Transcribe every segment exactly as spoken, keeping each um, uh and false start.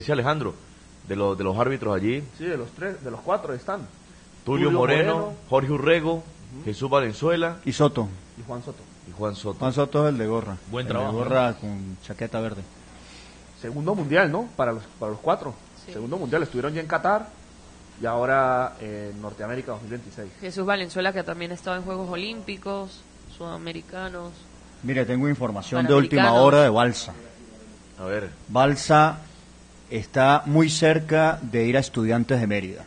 Decía Alejandro, de los de los árbitros allí, Sí, de los tres, de los cuatro están. Tulio, Tulio Moreno, Moreno, Jorge Urrego, uh-huh. Jesús Valenzuela y Soto. Y Juan Soto. Y Juan Soto. Juan Soto es el de gorra. Buen el trabajo. de gorra ¿no? con chaqueta verde. Segundo mundial, ¿no? Para los, para los cuatro. Sí. Segundo mundial. Estuvieron ya en Qatar y ahora en Norteamérica dos mil veintiséis. Jesús Valenzuela, que también estaba en Juegos Olímpicos, Sudamericanos. Mire, tengo información de última hora de Balsa. A ver. Balsa está muy cerca de ir a Estudiantes de Mérida.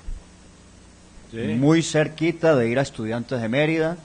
¿Sí? Muy cerquita de ir a Estudiantes de Mérida.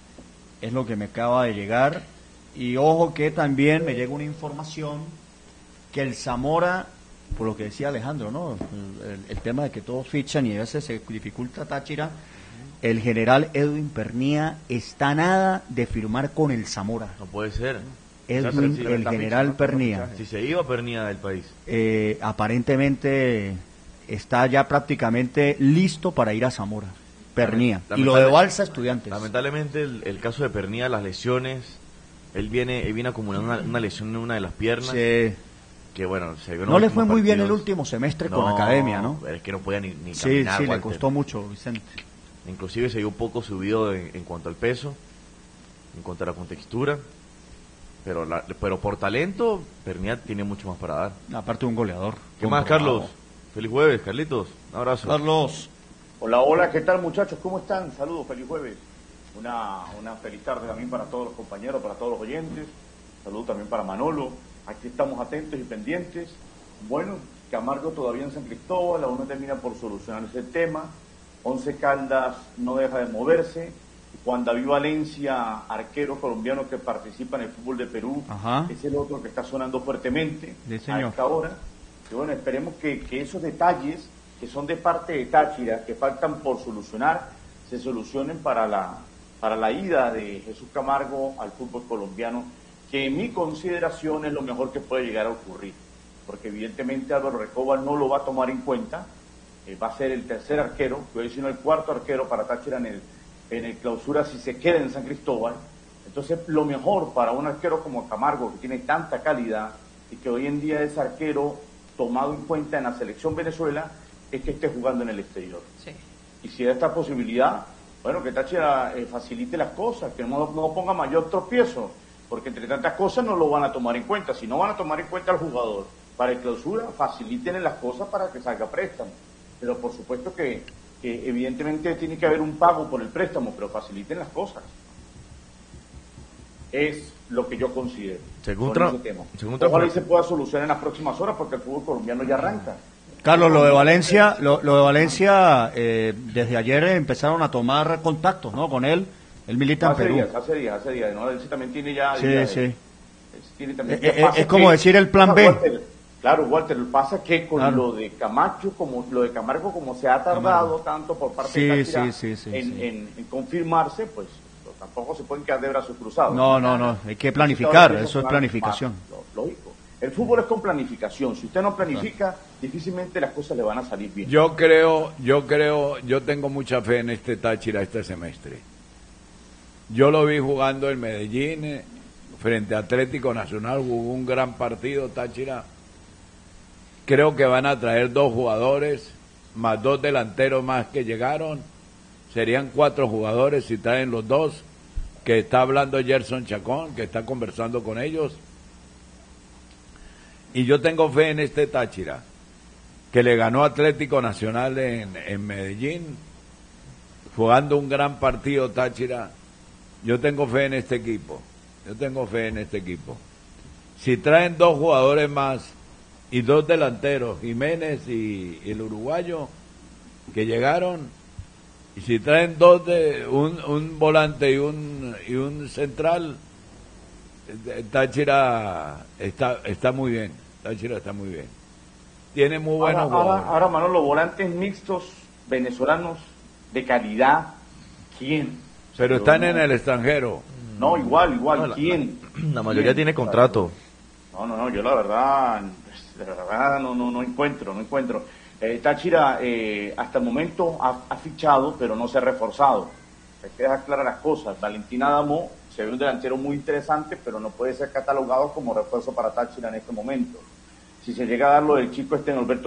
Es lo que me acaba de llegar. Y ojo que también me llega una información que el Zamora, por lo que decía Alejandro, ¿no? El, el, el tema de que todos fichan y a veces se dificulta Táchira. El general Edwin Pernía está nada de firmar con el Zamora. No puede ser. Edwin, sí, el general Pernía. Si se iba Pernía del país. Eh, aparentemente está ya prácticamente listo para ir a Zamora. Pernía. Y lo de Balsa, Estudiantes. Lamentablemente el, el caso de Pernía, las lesiones, él viene, él viene acumulando una, una lesión en una de las piernas. Sí. Que bueno, se vio en no le fue muy partidos. bien el último semestre no, con Academia, ¿no? Es que no podía ni, ni sí, caminar. Sí, sí, Walter. Le costó mucho, Vicente. Inclusive se vio un poco subido en, en cuanto al peso, en cuanto a la contextura. Pero la, pero por talento, Pernía tiene mucho más para dar. Aparte de un goleador. ¿Qué más, Carlos? Feliz jueves, Carlitos. Un abrazo. Carlos. Hola, hola, ¿qué tal, muchachos? ¿Cómo están? Saludos, feliz jueves. Una, una feliz tarde también para todos los compañeros, para todos los oyentes. Saludos también para Manolo. Aquí estamos atentos y pendientes. Bueno, Camargo todavía en San Cristóbal, aún no termina por solucionar ese tema. Once Caldas no deja de moverse. Juan David Valencia, arquero colombiano que participa en el fútbol de Perú, Ajá. es el otro que está sonando fuertemente sí, a esta hora. Y bueno, esperemos que, que esos detalles que son de parte de Táchira, que faltan por solucionar, se solucionen para la, para la ida de Jesús Camargo al fútbol colombiano, que en mi consideración es lo mejor que puede llegar a ocurrir, porque evidentemente Álvaro Recoba no lo va a tomar en cuenta, eh, va a ser el tercer arquero, que hoy sino el cuarto arquero para Táchira en el en el clausura si se queda en San Cristóbal. Entonces lo mejor para un arquero como Camargo, que tiene tanta calidad y que hoy en día es arquero tomado en cuenta en la selección Venezuela, es que esté jugando en el exterior. Sí. Y si da esta posibilidad, bueno, que Táchira eh, facilite las cosas, que no, no ponga mayor tropiezo, porque entre tantas cosas no lo van a tomar en cuenta. Si no van a tomar en cuenta al jugador para el clausura, faciliten las cosas para que salga préstamo. Pero por supuesto que que evidentemente tiene que haber un pago por el préstamo, pero faciliten las cosas. Es lo que yo considero. Según tra- ese tema. según Ojalá y se pueda solucionar en las próximas horas, porque el fútbol colombiano ya arranca. Carlos, lo de Valencia, lo, lo de Valencia, eh, desde ayer empezaron a tomar contactos, ¿no? Con él, él milita en hace Perú. Días, hace días, hace días, ¿no? Él también tiene ya... Sí, ya, sí. Es, tiene también, eh, eh, es como que, decir el plan B. Walter, claro, Walter, pasa que con claro. lo de Camacho, como lo de Camargo, como se ha tardado Camargo. tanto por parte sí, de Táchira sí, sí, sí, en, sí. En, en confirmarse, pues tampoco se pueden quedar de brazos cruzados. No, no, no, hay que planificar, eso es planificación. Más, lógico. El fútbol es con planificación. Si usted no planifica, difícilmente las cosas le van a salir bien. Yo creo, yo creo, yo tengo mucha fe en este Táchira este semestre. Yo lo vi jugando en Medellín, eh, frente a Atlético Nacional, jugó un gran partido Táchira. Creo que van a traer dos jugadores, más dos delanteros más que llegaron. Serían cuatro jugadores si traen los dos, que está hablando Gerson Chacón, que está conversando con ellos. Y yo tengo fe en este Táchira, que le ganó Atlético Nacional en, en Medellín, jugando un gran partido Táchira. Yo tengo fe en este equipo, yo tengo fe en este equipo. Si traen dos jugadores más y dos delanteros, Jiménez y, y el uruguayo, que llegaron, y si traen dos de un, un volante y un y un central, Táchira está está muy bien, Táchira está muy bien. Tiene muy buenos ahora, jugadores. Ahora, ahora, Manolo, volantes mixtos venezolanos de calidad, ¿quién? Pero Yo están no, en el extranjero. No, igual, igual, no, la, ¿quién? La, la mayoría ¿Quién? tiene contrato. No, no, no, yo la verdad, de verdad no, no, no encuentro, no encuentro. Eh, Táchira eh, hasta el momento ha, ha fichado, pero no se ha reforzado. Hay que dejar claras las cosas. Valentín Adamo se ve un delantero muy interesante, pero no puede ser catalogado como refuerzo para Táchira en este momento. si se llega a dar lo del chico este Norberto